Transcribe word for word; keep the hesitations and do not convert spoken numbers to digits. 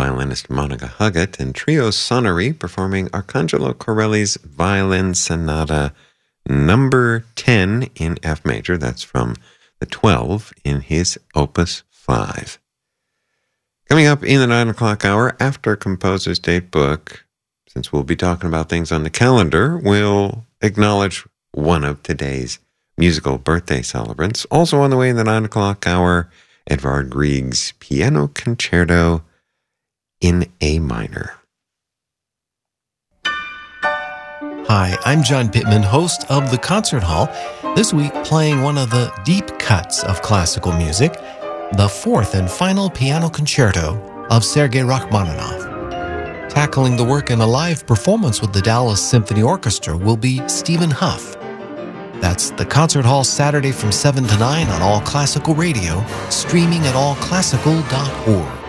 violinist Monica Huggett and Trio Sonnery performing Arcangelo Corelli's Violin Sonata number ten in F major. That's from the twelve in his Opus five. Coming up in the nine o'clock hour after Composer's Date Book, since we'll be talking about things on the calendar, we'll acknowledge one of today's musical birthday celebrants. Also on the way in the nine o'clock hour, Edvard Grieg's Piano Concerto in A minor. Hi, I'm John Pittman, host of The Concert Hall, this week playing one of the deep cuts of classical music, the fourth and final piano concerto of Sergei Rachmaninoff. Tackling the work in a live performance with the Dallas Symphony Orchestra will be Stephen Huff. That's The Concert Hall, Saturday from seven to nine on All Classical Radio, streaming at all classical dot org.